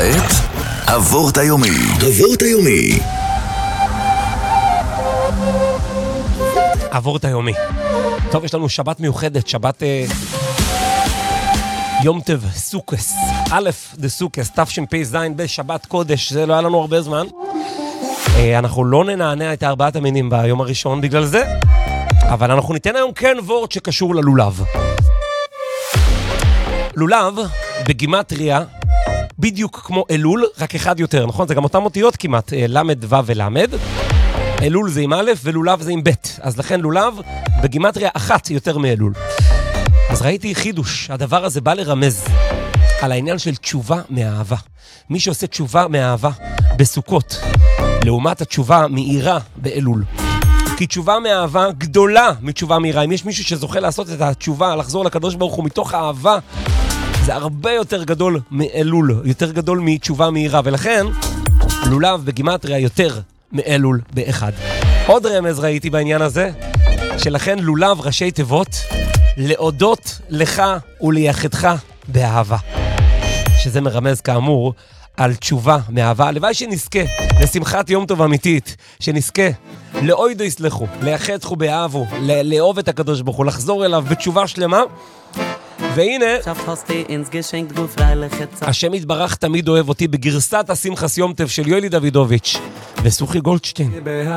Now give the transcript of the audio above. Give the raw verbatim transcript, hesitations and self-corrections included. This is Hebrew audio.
וכעת, הוורט היומי. הוורט היומי. הוורט היומי. טוב, יש לנו שבת מיוחדת, שבת אה, יום טוב סוכס. א' דסוכס, תשפ"ז בשבת קודש, זה לא היה לנו הרבה זמן. אה, אנחנו לא ננענע את ארבעת המינים ביום הראשון בגלל זה, אבל אנחנו ניתן היום כן וורט שקשור ללולב. לולב בגימטריה בדיוק כמו אלול, רק אחד יותר, נכון? זה גם אותם אותיות כמעט, למד ו ולמד. אלול זה עם א' ולולב זה עם ב', אז לכן לולב בגימטריה אחת יותר מאלול. אז ראיתי חידוש, הדבר הזה בא לרמז על העניין של תשובה מהאהבה. מי שעושה תשובה מהאהבה בסוכות, לעומת התשובה מהירה באלול. כי תשובה מהאהבה גדולה מתשובה מהירה. אם יש מישהו שזוכה לעשות את התשובה, לחזור לקדוש ברוך הוא מתוך האהבה, זה הרבה יותר גדול מאלול, יותר גדול מתשובה מהירה, ולכן לולב בגימטריה יותר מאלול באחד. עוד רמז ראיתי בעניין הזה, שלכן לולב ראשי תיבות, להודות לך ולייחדך באהבה. שזה מרמז כאמור על תשובה מאהבה. הלוואי שנזכה לשמחת יום טוב אמיתית, שנזכה לאוידו יסלחו, לייחדכו באהבו, לאהוב את הקדוש ברוך הוא, לחזור אליו בתשובה שלמה. והנה, השם יתברך תמיד אוהב אותי בגרסת השמחת יום טוב של יואלי דוידוביץ' וסוכי גולדשטיין.